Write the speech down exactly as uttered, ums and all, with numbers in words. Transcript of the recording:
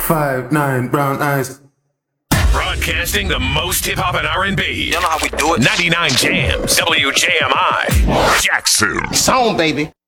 five nine, brown eyes. Broadcasting the most hip hop and R and B. You know how we do it. ninety-nine Jams, W J M I, Jackson. Song, baby.